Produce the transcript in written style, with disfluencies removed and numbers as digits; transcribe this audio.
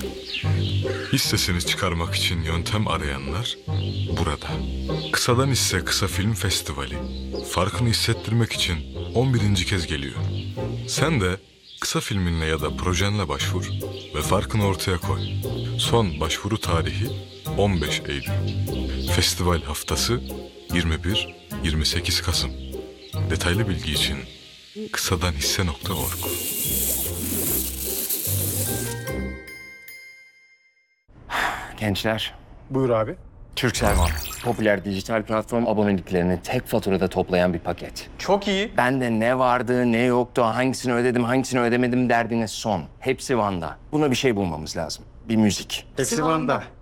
Hissesini çıkarmak için yöntem arayanlar burada. Kısadan Hisse Kısa Film Festivali farkını hissettirmek için 11. kez geliyor. Sen de kısa filminle ya da projenle başvur ve farkını ortaya koy. Son başvuru tarihi 15 Eylül. Festival haftası 21-28 Kasım. Detaylı bilgi için kısadanhisse.org. Gençler, Buyur abi. Turkcell var. Popüler dijital platform aboneliklerini tek faturada toplayan bir paket. Çok iyi. Bende ne vardı, ne yoktu, hangisini ödedim, hangisini ödemedim derdine son. Hepsi Van'da. Buna bir şey bulmamız lazım. Bir müzik. Hepsi Van'da.